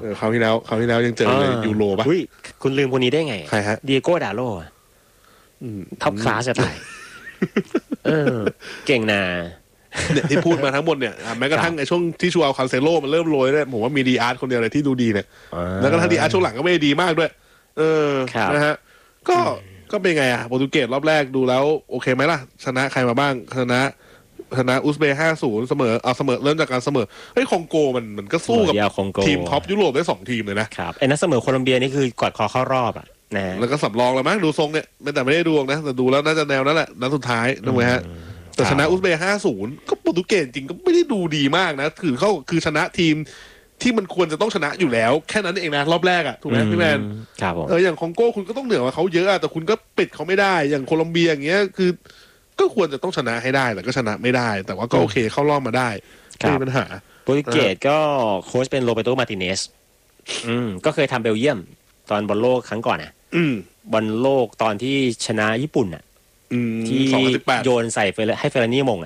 คราวที่แล้วยังเจอเลยยูโรป่ะคุณลืมคนนี้ได้ไงใครฮะเดียโก้ดาโลท็อปคลาสจะตายเก่งนาเนี่ยที่พูดมาทั้งหมดเนี่ยแม้กระทั่งไอ้ช่วงที่ชัวร์คาเซโร่มันเริ่มโรยเนี่ยผมว่ามีดีอาร์ตคนเดียวเลยที่ดูดีเนี่ยแล้วก็ทั้งดีอาร์ตช่วงหลังก็ไม่ดีมากด้วยนะฮะก็เป็นไงโปรตุเกสรอบแรกดูแล้วโอเคไหมล่ะชนะใครมาบ้างชนะอุซเบย์5-0เสมอเริ่มจากการเสมอคองโกมันก็สู้กับทีมท็อปยุโรปได้2ทีมเลยนะครับไอ้นัดเสมอโคลอมเบียนี่คือกอดคอเข้ารอบอ่ะนะแล้วก็สำรองแล้วมั้งดูทรงเนี่ยแต่ไม่ได้ดวงนะแต่ดูแล้วน่าจะแนวนั้นแหละนัดสุดท้ายถูกไหมฮะแต่ชนะอุซเบย์5-0ก็โปรตุเกสจริงก็ไม่ได้ดูดีมากนะคือชนะทีมที่มันควรจะต้องชนะอยู่แล้วแค่นั้นเองนะรอบแรกถูกไหมพี่แมนอย่างคองโก้คุณก็ต้องเหนือกว่าเขาเยอะแต่คุณก็ปิดเขาไม่ได้อย่างโคลอมเบียอย่างเงี้ยคือก็ควรจะต้องชนะให้ได้แต่ก็ชนะไม่ได้แต่ว่าก็โอเคเข้ารอบมาได้ไม่มีปัญหาโปรตุเกสก็โค้ชเป็นโรเบโต มาร์ติเนสก็เคยทำเบลเยียมตอนบอลโลกครั้งก่อนบอลโลกตอนที่ชนะญี่ปุ่นที่โยนใส่ให้เฟรนี่มง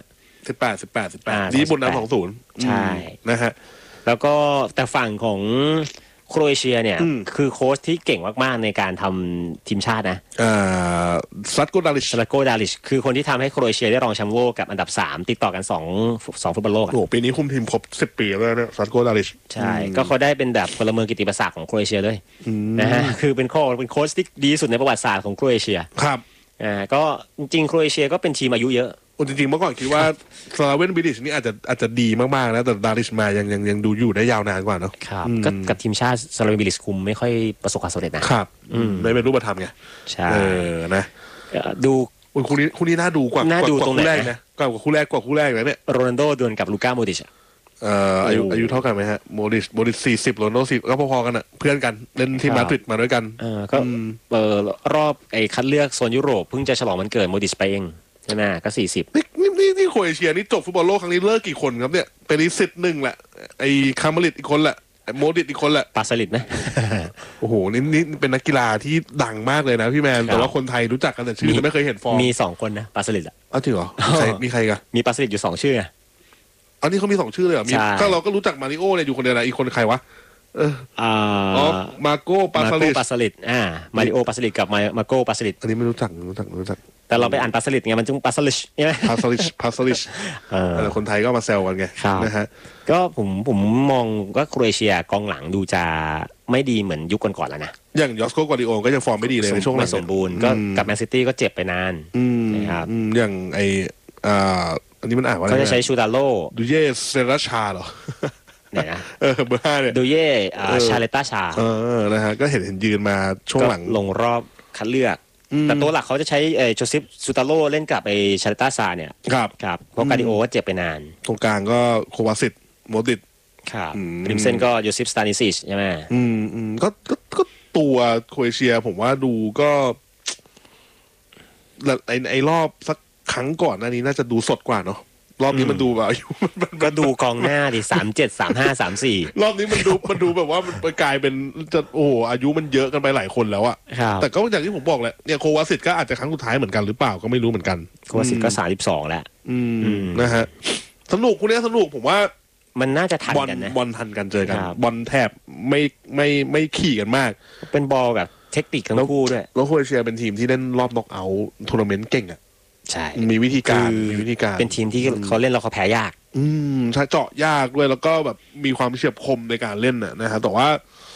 18ญี่ปุ่นนำ2-0 ใช่นะฮะแล้วก็แต่ฝั่งของโครเอเชียเนี่ยคือโค้ชที่เก่งมากๆในการทำทีมชาตินะซัตโกดาลิชคือคนที่ทำให้โครเอเชียได้รองแชมป์โลกกับอันดับ3ติดต่อกัน2ฟุตบอลโลกปีนี้คุมทีมครบ10 ปีแล้วนะซัตโกดาลิชใช่ก็เขาได้เป็นแบบพลเมืองกิตติมศักดิ์ของโครเอเชียด้วยนะฮะคือเป็นโค้ชที่ดีสุดในประวัติศาสตร์ของโครเอเชียครับก็จริงๆโครเอเชียก็เป็นทีมอายุเยอะจริงๆเมื่อก่อนคิดว่าซาลาเวนบิลิชนี่อาจจะดีมากๆนะแต่ดาริชมายังดูอยู่ได้ยาวนานกว่าเนาะครับก็กับทีมชาติซาลาเวนบิลิชคุมไม่ค่อยประสบความสำเร็จนะครับได้เป็นรูปธรรมไงใช่นะดูคู่นี้น่าดูกว่าคู่แรกนะกว่าคู่แรกเลยเนี่ยโรนัลโดดวลกับลูก้าโมดริชอายุเท่ากันไหมฮะโมดริช40โรนัลโด10ก็พอๆกันอ่ะเพื่อนกันเล่นที่มาดริดมาด้วยกันก็รอบไอ้คัดเลือกโซนยุโรปเพิ่งจะฉลองวันเกิดโมดริชไปเองใช่ไหมก็40 นี่โครเอเชียนี่จบฟุตบอลโลกครั้งนี้เลิกกี่คนครับเนี่ยเป็นลิซิต1แหละไอ้คาร์เมลิตอีกคนแหละโมดริชอีกคนแหละปาสลิดไหมโอ้โหนี่เป็นนักกีฬาที่ดังมากเลยนะพี่แมนแต่ว่าคนไทยรู้จักกันแต่ชื่อไม่เคยเห็นฟอร์มมี2คนนะปาสลิดจริงเหรอมีใครกันมีปาสลิดอยู่2ชื่ออันนี้เขามี2ชื่อเลยเหรอก็เราก็รู้จักมาริโอเนี่ยอยู่คนเดียวนะอีกคนใครวะมาโก้ปาสลิดมาริโอปาสลิดกับมาโก้ปาสลิดอันนี้ไม่รู้จักแต่เราไปอ่านปาสลิดไงมันจึงปาสลิชใช่ไหมปาสลิชคนไทยก็มาแซวกันไงนะฮะก็ผมมองว่าโครเอเชียกองหลังดูจะไม่ดีเหมือนยุคก่อนๆแล้วนะอย่างยอสโกกวาดิโอก็ยังฟอร์มไม่ดีเลยในช่วงไม่สมบูรณ์ก็กับแมนซิตี้ก็เจ็บไปนานนะครับอย่างอันนี้มันอ่านว่าเขาจะใช้ชูดาโลดูเย่เซราชาเหรอเนี่ยนะเบอร์5เนี่ยดูเย่ชาเลต้าชานะฮะก็เห็นยืนมาช่วงหลังลงรอบคัดเลือกแต่ตัวหลักเขาจะใช้โจเซฟซูตาโลเล่นกับชาเลต้าซาเนี่ยครับเพราะกาดิโอก็เจ็บไปนานตรงกลางก็โควาซิตโมดิตครับริมเส้นก็โยซิฟสตานิซิชใช่ไหมก็ตัวโครเอเชียผมว่าดูก็ไอ้รอบสักครั้งก่อนหน้านี้น่าจะดูสดกว่าเนาะรอบนี้มันดูแบบก็ดูกองหน้าดิ37 35 34 รอบนี้มันดูแบบว่ามันกลายเป็นจะอายุมันเยอะกันไปหลายคนแล้วอะแต่ก็อย่างที่ผมบอกแหละเนี่ยโควาซิตก็อาจจะครั้งสุดท้ายเหมือนกันหรือเปล่าก็ไม่รู้เหมือนกันโควาซิตก็32แล้วนะฮะสนุกคู่นี้สนุกผมว่ามันน่าจะทันกันนะบอลทันกันเจอกันบอลแทบไม่ขี่กันมากเป็นบอลแบบเทคนิคทั้งคู่ด้วยแล้วโครเอเชียเป็นทีมที่เล่นรอบน็อกเอาท์ทัวร์นาเมนต์เก่งอะใช่มีวิธีการเป็นทีมที่เขาเล่นแล้วเขาแพ้ยากใช่เจาะยากด้วยแล้วก็แบบมีความเฉียบคมในการเล่นนะฮะแต่ว่า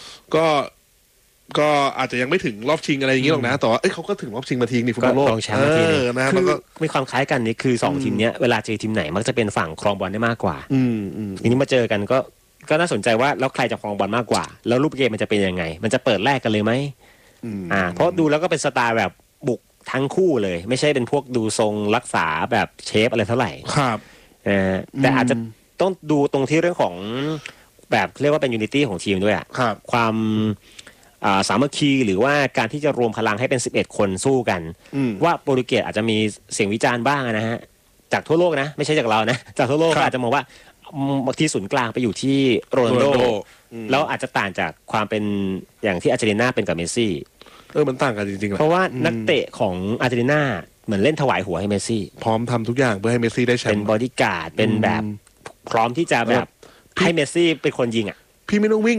ก็อาจจะยังไม่ถึงรอบชิงอะไรอย่างงี้หรอกนะแต่ว่าเขาก็ถึงรอบชิงมาทีนี่ฟุตบอลโลกรองแชมป์มาทีนะแล้วก็มีความคล้ายกันนี่คือ2ทีมเนี้ยเวลาเจอทีมไหนมักจะเป็นฝั่งครองบอลได้มากกว่าทีนี้มาเจอกันก็น่าสนใจว่าแล้วใครจะครองบอลมากกว่าแล้วรูปเกมมันจะเป็นยังไงมันจะเปิดแรกกันเลยไหมเพราะดูแล้วก็เป็นสไตล์แบบบุกทั้งคู่เลยไม่ใช่เป็นพวกดูทรงรักษาแบบเชฟอะไรเท่าไหร่ครับแต่อาจจะต้องดูตรงที่เรื่องของแบบเรียกว่าเป็นยูนิตี้ของทีมด้วยความสามัคคีหรือว่าการที่จะรวมพลังให้เป็น11คนสู้กันว่าโปรตุเกสอาจจะมีเสียงวิจารณ์บ้างนะฮะจากทั่วโลกนะไม่ใช่จากเรานะจากทั่วโลกอาจจะมองว่าบางทีศูนย์กลางไปอยู่ที่โรนัลโดแล้วอาจจะต่างจากความเป็นอย่างที่อาร์เจนตินาเป็นกับเมสซี่มันต่างกันจริงๆเพราะว่านักเตะของอาร์เจนตินาเหมือนเล่นถวายหัวให้เมสซี่พร้อมทำทุกอย่างเพื่อให้เมสซี่ได้แชมป์เป็นบอดี้การ์ดเป็นแบบพร้อมที่จะแบบให้เมสซี่เป็นคนยิงอ่ะพี่ไม่ต้องวิ่ง